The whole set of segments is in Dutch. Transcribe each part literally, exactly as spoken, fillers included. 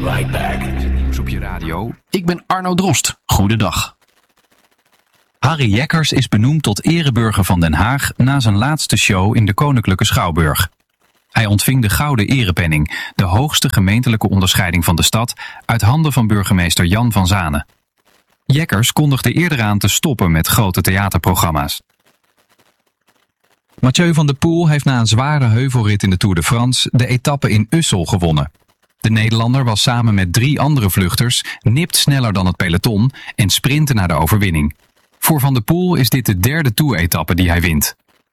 right back. Nieuws op je radio. Ik ben Arno Drost. Goedendag. Harry Jekkers is benoemd tot ereburger van Den Haag na zijn laatste show in de Koninklijke Schouwburg. Hij ontving de Gouden Erepenning, de hoogste gemeentelijke onderscheiding van de stad, uit handen van burgemeester Jan van Zanen. Jekkers kondigde eerder aan te stoppen met grote theaterprogramma's. Mathieu van der Poel heeft na een zware heuvelrit in de Tour de France de etappe in Ussel gewonnen. De Nederlander was samen met drie andere vluchters nipt sneller dan het peloton en sprintte naar de overwinning. Voor Van der Poel is dit de derde Tour-etappe die hij wint.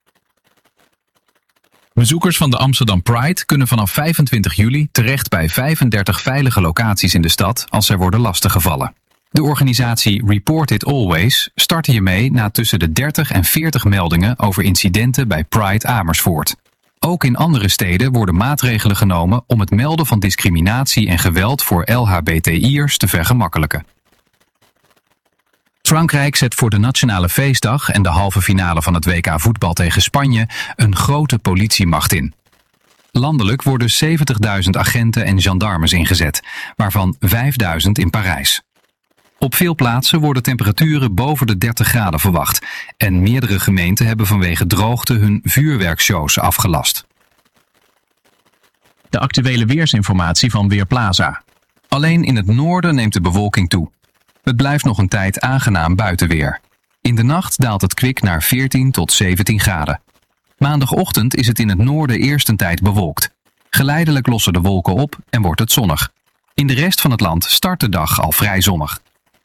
Bezoekers van de Amsterdam Pride kunnen vanaf vijfentwintig juli terecht bij vijfendertig veilige locaties in de stad als zij worden lastiggevallen. De organisatie Report It Always start hiermee na tussen de dertig en veertig meldingen over incidenten bij Pride Amersfoort. Ook in andere steden worden maatregelen genomen om het melden van discriminatie en geweld voor L H B T I'ers te vergemakkelijken. Frankrijk zet voor de Nationale Feestdag en de halve finale van het W K voetbal tegen Spanje een grote politiemacht in. Landelijk worden zeventigduizend agenten en gendarmes ingezet, waarvan vijfduizend in Parijs. Op veel plaatsen worden temperaturen boven de dertig graden verwacht en meerdere gemeenten hebben vanwege droogte hun vuurwerkshows afgelast. De actuele weersinformatie van Weerplaza. Alleen in het noorden neemt de bewolking toe. Het blijft nog een tijd aangenaam buitenweer. In de nacht daalt het kwik naar veertien tot zeventien graden. Maandagochtend is het in het noorden eerst een tijd bewolkt. Geleidelijk lossen de wolken op en wordt het zonnig. In de rest van het land start de dag al vrij zonnig.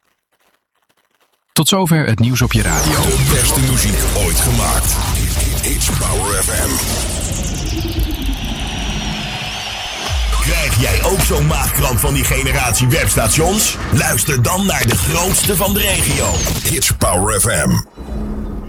Tot zover het nieuws op je radio. De beste muziek ooit gemaakt. It's Power F M. Krijg jij ook zo'n maagkramp van die generatie webstations? Luister dan naar de grootste van de regio. It's Power F M.